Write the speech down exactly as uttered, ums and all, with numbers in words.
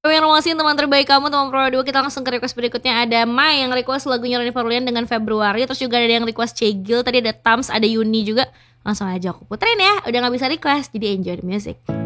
Kami yang ngasihin teman terbaik kamu, teman Pro dua. Kita langsung ke request berikutnya. Ada Mai yang request lagunya Ronny Farulian dengan Februari. Terus juga ada yang request Cegil. Tadi ada Tams, ada Yuni juga. Langsung aja aku puterin ya. Udah gak bisa request, jadi enjoy the music.